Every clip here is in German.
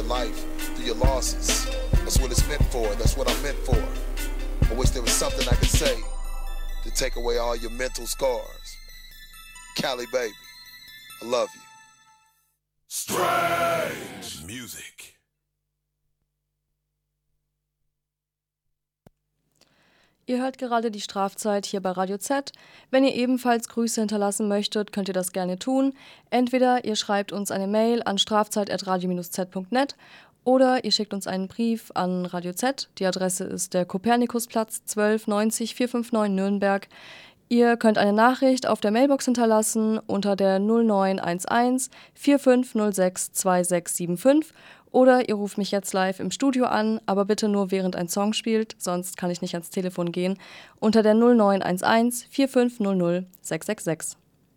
your life, through your losses. That's what it's meant for, that's what I'm meant for. I wish there was something I could say to take away all your mental scars. Cali, baby, I love you. Strange Music. Ihr hört gerade die Strafzeit hier bei Radio Z. Wenn ihr ebenfalls Grüße hinterlassen möchtet, könnt ihr das gerne tun. Entweder ihr schreibt uns eine Mail an strafzeit@radio-z.net oder ihr schickt uns einen Brief an Radio Z. Die Adresse ist der Kopernikusplatz 12 90 459 Nürnberg. Ihr könnt eine Nachricht auf der Mailbox hinterlassen unter der 0911 4506 2675 oder ihr ruft mich jetzt live im Studio an, aber bitte nur während ein Song spielt, sonst kann ich nicht ans Telefon gehen, unter der 0911 4500 666.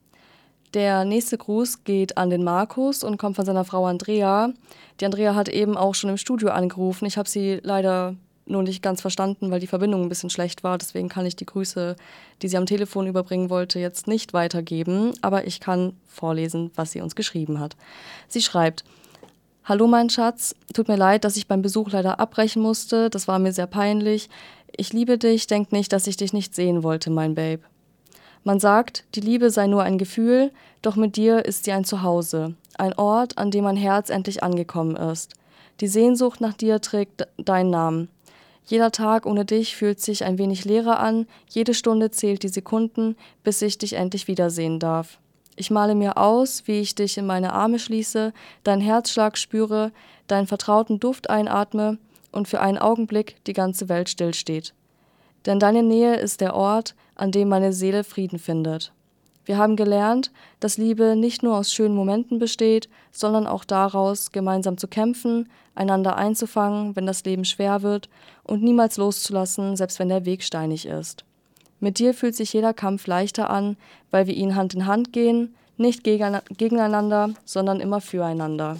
Der nächste Gruß geht an den Markus und kommt von seiner Frau Andrea. Die Andrea hat eben auch schon im Studio angerufen. Ich habe sie leider nur nicht ganz verstanden, weil die Verbindung ein bisschen schlecht war. Deswegen kann ich die Grüße, die sie am Telefon überbringen wollte, jetzt nicht weitergeben. Aber ich kann vorlesen, was sie uns geschrieben hat. Sie schreibt: Hallo mein Schatz, tut mir leid, dass ich beim Besuch leider abbrechen musste. Das war mir sehr peinlich. Ich liebe dich, denk nicht, dass ich dich nicht sehen wollte, mein Babe. Man sagt, die Liebe sei nur ein Gefühl, doch mit dir ist sie ein Zuhause. Ein Ort, an dem mein Herz endlich angekommen ist. Die Sehnsucht nach dir trägt deinen Namen. Jeder Tag ohne dich fühlt sich ein wenig leerer an, jede Stunde zählt die Sekunden, bis ich dich endlich wiedersehen darf. Ich male mir aus, wie ich dich in meine Arme schließe, deinen Herzschlag spüre, deinen vertrauten Duft einatme und für einen Augenblick die ganze Welt stillsteht. Denn deine Nähe ist der Ort, an dem meine Seele Frieden findet. Wir haben gelernt, dass Liebe nicht nur aus schönen Momenten besteht, sondern auch daraus, gemeinsam zu kämpfen, einander einzufangen, wenn das Leben schwer wird und niemals loszulassen, selbst wenn der Weg steinig ist. Mit dir fühlt sich jeder Kampf leichter an, weil wir ihn Hand in Hand gehen, nicht gegeneinander, sondern immer füreinander.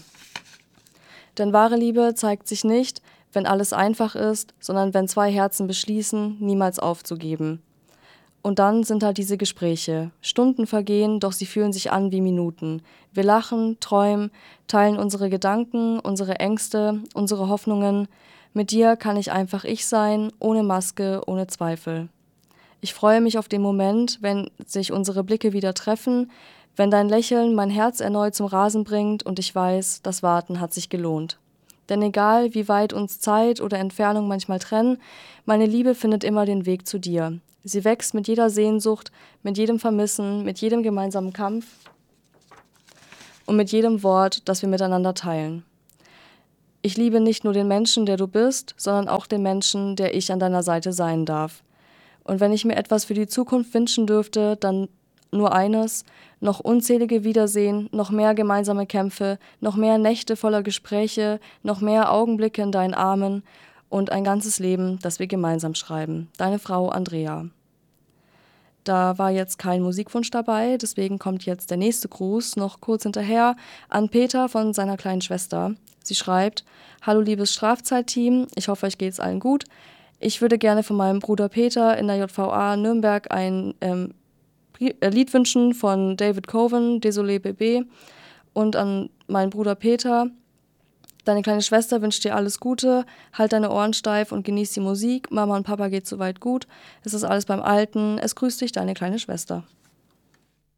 Denn wahre Liebe zeigt sich nicht, wenn alles einfach ist, sondern wenn zwei Herzen beschließen, niemals aufzugeben. Und dann sind da diese Gespräche. Stunden vergehen, doch sie fühlen sich an wie Minuten. Wir lachen, träumen, teilen unsere Gedanken, unsere Ängste, unsere Hoffnungen. Mit dir kann ich einfach ich sein, ohne Maske, ohne Zweifel. Ich freue mich auf den Moment, wenn sich unsere Blicke wieder treffen, wenn dein Lächeln mein Herz erneut zum Rasen bringt und ich weiß, das Warten hat sich gelohnt. Denn egal, wie weit uns Zeit oder Entfernung manchmal trennen, meine Liebe findet immer den Weg zu dir. Sie wächst mit jeder Sehnsucht, mit jedem Vermissen, mit jedem gemeinsamen Kampf und mit jedem Wort, das wir miteinander teilen. Ich liebe nicht nur den Menschen, der du bist, sondern auch den Menschen, der ich an deiner Seite sein darf. Und wenn ich mir etwas für die Zukunft wünschen dürfte, dann nur eines: noch unzählige Wiedersehen, noch mehr gemeinsame Kämpfe, noch mehr Nächte voller Gespräche, noch mehr Augenblicke in deinen Armen und ein ganzes Leben, das wir gemeinsam schreiben. Deine Frau Andrea. Da war jetzt kein Musikwunsch dabei, deswegen kommt jetzt der nächste Gruß noch kurz hinterher an Peter von seiner kleinen Schwester. Sie schreibt: Hallo liebes Strafzeitteam, ich hoffe, euch geht's allen gut. Ich würde gerne von meinem Bruder Peter in der JVA Nürnberg ein Lied wünschen von David Coven, Désolé Bébé. Und an meinen Bruder Peter: Deine kleine Schwester wünscht dir alles Gute, halt deine Ohren steif und genieß die Musik. Mama und Papa geht soweit gut. Es ist alles beim Alten. Es grüßt dich, deine kleine Schwester.